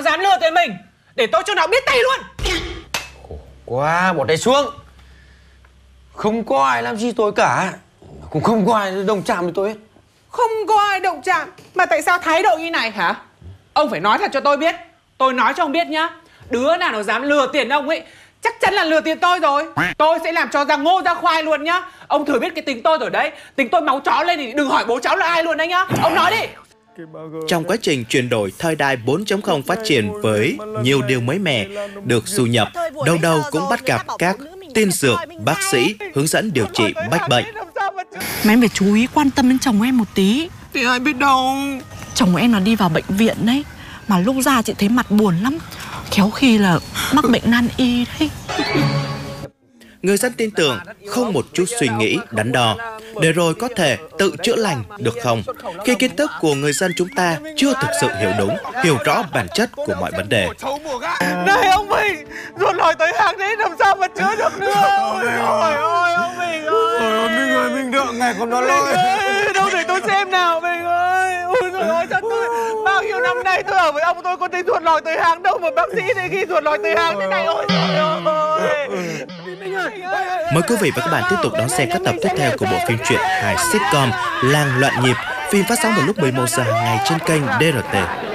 nó dám lừa tiền mình, để tôi cho nó biết tay luôn. Khổ quá, bỏ tay xuống. Không có ai làm gì tôi cả, cũng không có ai đồng chạm với tôi hết. Không có ai động chạm, mà tại sao thái độ như này hả? Ông phải nói thật cho tôi biết. Tôi nói cho ông biết nhá, đứa nào nó dám lừa tiền ông ấy chắc chắn là lừa tiền tôi rồi. Tôi sẽ làm cho ra ngô ra khoai luôn nhá. Ông thử biết cái tính tôi rồi đấy. Tính tôi máu chó lên thì đừng hỏi bố cháu là ai luôn đấy nhá. Ông nói đi. Trong quá trình chuyển đổi thời đại 4.0 phát triển với nhiều điều mới mẻ được du nhập, đâu đâu cũng bắt gặp các tên dược, bác sĩ hướng dẫn điều trị bách bệnh. Mà em phải chú ý quan tâm đến chồng em một tí. Thì ai biết đâu. Chồng em là đi vào bệnh viện đấy, mà lúc ra chị thấy mặt buồn lắm, khéo khi là mắc bệnh nan y đấy. Người dân tin tưởng, không một chút suy nghĩ, đắn đo, để rồi có thể tự chữa lành được không? Khi kiến thức của người dân chúng ta chưa thực sự hiểu đúng, hiểu rõ bản chất của mọi vấn đề. Này ông Bình, ruột lòi tới hàng đấy làm sao mà chữa được nữa. Ôi ôi ông Bình ơi. Ôi Minh ơi, Minh đợi ngày còn nó lôi. Đâu để tôi xem nào Bình ơi. Ôi trời ơi, sao tôi bao nhiêu năm nay tôi ở với ông tôi có thấy ruột lòi tới hàng đâu mà bác sĩ này khi ruột lòi tới hàng thế này. Ôi trời ơi. Mời quý vị và các bạn tiếp tục đón xem các tập tiếp theo của bộ phim truyện hài sitcom Làng Loạn Nhịp, phim phát sóng vào lúc 11 giờ hàng ngày trên kênh DRT.